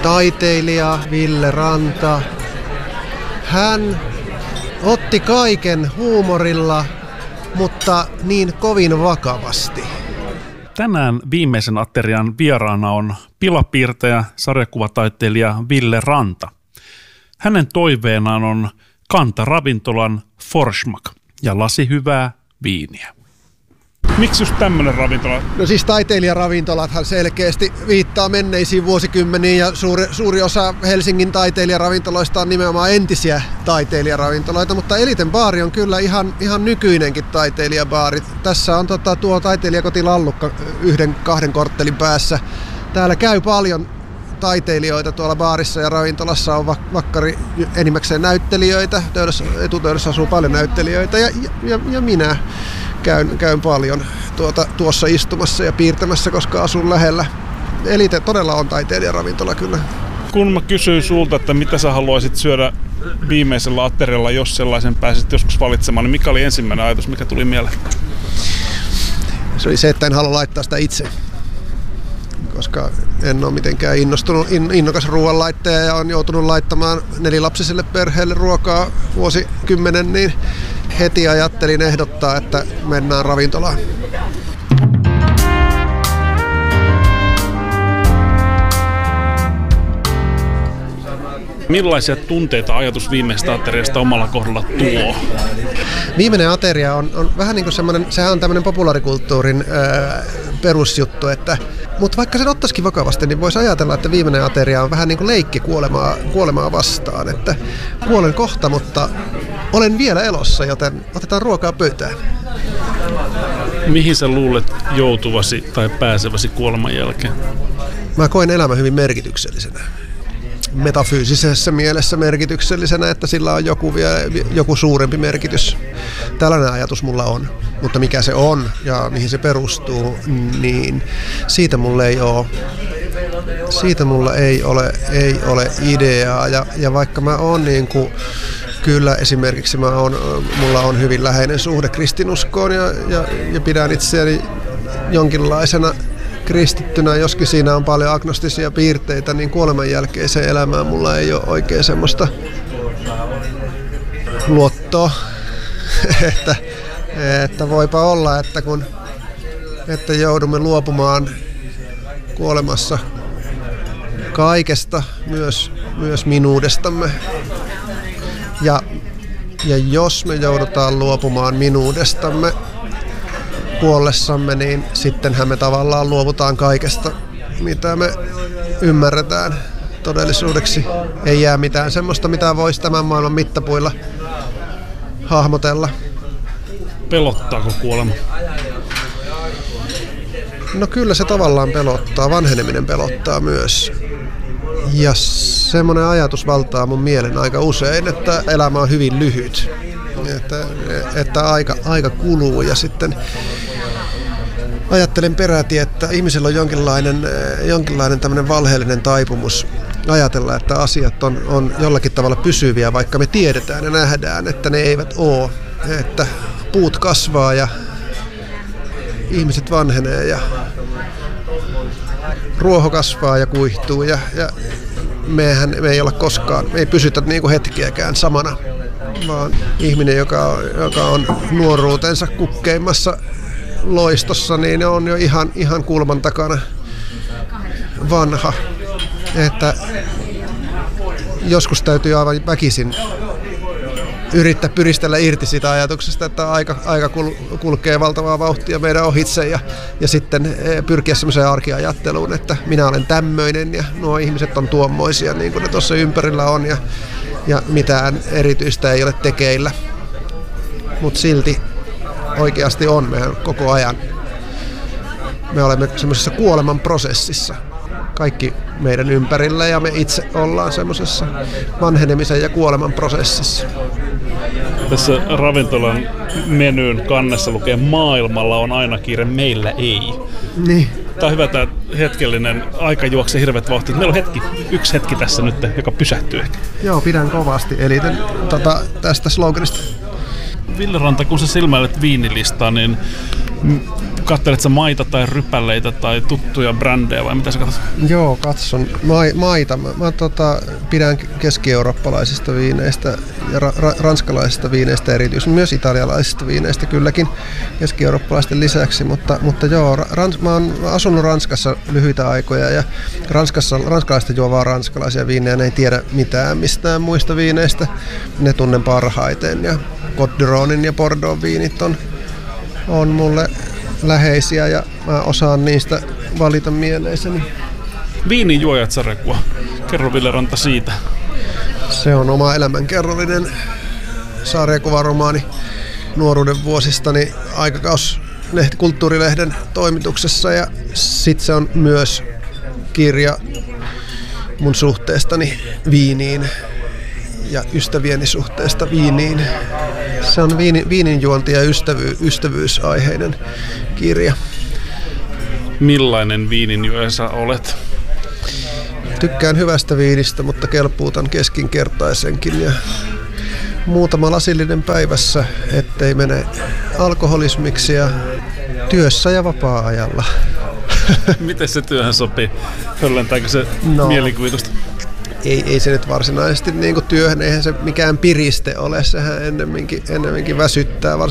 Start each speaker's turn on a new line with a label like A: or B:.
A: taiteilija Ville Ranta. Hän otti kaiken huumorilla, mutta niin kovin vakavasti.
B: Tänään viimeisen aterian vieraana on pilapiirtäjä, sarjakuvataiteilija Ville Ranta. Hänen toiveenaan on Kanta-ravintolan Forsmak ja lasi hyvää viiniä. Miksi just tämmöinen ravintola?
A: No siis taiteilijaravintolathan selkeästi viittaa menneisiin vuosikymmeniin ja suuri osa Helsingin taiteilijaravintoloista on nimenomaan entisiä taiteilijaravintoloita, mutta Eliten baari on kyllä ihan nykyinenkin taiteilijabaari. Tässä on tuo taiteilijakoti Lallukka 1-2 korttelin päässä. Täällä käy paljon taiteilijoita tuolla baarissa ja ravintolassa on vakkari enimmäkseen näyttelijöitä. Etutöydessä asuu paljon näyttelijöitä ja minä käyn paljon tuossa istumassa ja piirtämässä, koska asun lähellä. Elite todella on taiteilijaravintola kyllä.
B: Kun mä kysyin sulta, että mitä sä haluaisit syödä viimeisellä aterialla, jos sellaisen pääsit joskus valitsemaan, niin mikä oli ensimmäinen ajatus, mikä tuli mieleen?
A: Se oli se, että en halua laittaa sitä itse, koska en ole mitenkään innokas ruoanlaittaja ja on joutunut laittamaan 4-lapsiselle perheelle ruokaa vuosikymmenen, niin heti ajattelin ehdottaa, että mennään ravintolaan.
B: Millaisia tunteita ajatus viimeisestä ateriasta omalla kohdalla tuo?
A: Viimeinen ateria on vähän niin kuin semmoinen, sehän on tämmöinen populaarikulttuurin perusjuttu, mutta vaikka sen ottaisikin vakavasti, niin voisi ajatella, että viimeinen ateria on vähän niin kuin leikki kuolemaa vastaan, että kuolen kohta, mutta olen vielä elossa, joten otetaan ruokaa pöytään.
B: Mihin sä luulet joutuvasi tai pääseväsi kuoleman jälkeen?
A: Mä koen elämän hyvin merkityksellisenä. Metafyysisessä mielessä merkityksellisenä, että sillä on joku suurempi merkitys. Tällainen ajatus mulla on, mutta mikä se on ja mihin se perustuu, niin siitä mulla ei ole ideaa. Ja vaikka mä oon niin kuin, kyllä esimerkiksi mulla on hyvin läheinen suhde kristinuskoon ja pidän itseäni jonkinlaisena kristittynä, joskin siinä on paljon agnostisia piirteitä, niin kuoleman jälkeiseen elämään mulla ei ole oikein semmoista luottoa, että voipa olla, että joudumme luopumaan kuolemassa kaikesta, myös minuudestamme. Ja jos me joudutaan luopumaan minuudestamme kuollessamme, niin sittenhän me tavallaan luovutaan kaikesta, mitä me ymmärretään todellisuudeksi. Ei jää mitään semmoista, mitä voisi tämän maailman mittapuilla hahmotella.
B: Pelottaako kuolema?
A: No kyllä se tavallaan pelottaa. Vanheneminen pelottaa myös. Ja semmoinen ajatus valtaa mun mielen aika usein, että elämä on hyvin lyhyt. Että aika kuluu ja sitten ajattelen peräti, että ihmisellä on jonkinlainen tämmöinen valheellinen taipumus ajatella, että asiat on jollakin tavalla pysyviä, vaikka me tiedetään ja nähdään, että ne eivät ole. Että puut kasvaa ja ihmiset vanhenee ja ruoho kasvaa ja kuihtuu ja me ei olla koskaan, me ei pysytä niin kuin hetkeäkään samana, vaan ihminen, joka on nuoruutensa kukkeimmassa loistossa, niin ne on jo ihan kulman takana vanha. Että joskus täytyy aivan väkisin yrittää pyristellä irti siitä ajatuksesta, että aika kulkee valtavaa vauhtia meidän ohitse ja sitten pyrkiä semmoiseen arkiajatteluun, että minä olen tämmöinen ja nuo ihmiset on tuommoisia niin kuin ne tuossa ympärillä on ja mitään erityistä ei ole tekeillä. Mutta silti oikeasti on mehän koko ajan. Me olemme semmoisessa kuoleman prosessissa. Kaikki meidän ympärillä ja me itse ollaan semmoisessa vanhenemisen ja kuoleman prosessissa.
B: Tässä ravintolan menyyn kannessa lukee maailmalla on aina kiire, meillä ei.
A: Niin.
B: Tämä on hyvä tämä hetkellinen aika juoksee hirveät vauhtia. Meillä on yksi hetki tässä nyt, joka pysähtyy ehkä.
A: Joo, pidän kovasti tästä sloganista.
B: Ville Ranta, kun sä silmäilet viinilistaa, niin Katselet sä maita tai rypäleitä tai tuttuja brändejä vai mitä sä katsot?
A: Joo, katson maita. Mä pidän keski-eurooppalaisista viineistä ja ranskalaisista viineistä erityisesti, myös italialaisista viineistä kylläkin keski-eurooppalaisten lisäksi, mutta joo, mä oon asunut Ranskassa lyhyitä aikoja ja ranskalaiset juo vaan ranskalaisia viinejä, ne ei tiedä mitään mistään muista viineistä, ne tunnen parhaiten ja Côte d'Ironin ja Bordeaux viinit on mulle läheisiä ja mä osaan niistä valita mieleiseni.
B: Viinin juojat sarjakua. Kerro Ville Ranta siitä.
A: Se on oma elämänkerrallinen sarjakuvaromaani nuoruuden vuosistani Kulttuurilehden toimituksessa ja sit se on myös kirja mun suhteestani viiniin ja ystävieni suhteesta viiniin. Se on viininjuonti ja ystävyysaiheinen kirja.
B: Millainen viininjuoja sä olet?
A: Tykkään hyvästä viinistä, mutta kelpuutan keskinkertaisenkin ja muutama lasillinen päivässä, ettei mene alkoholismiksi ja työssä ja vapaa-ajalla.
B: Miten se työhön sopii? Höllentääkö se mielikuvitusta?
A: Ei se nyt varsinaisesti niin kuin työhön, eihän se mikään piriste ole, sehän ennemminkin väsyttää,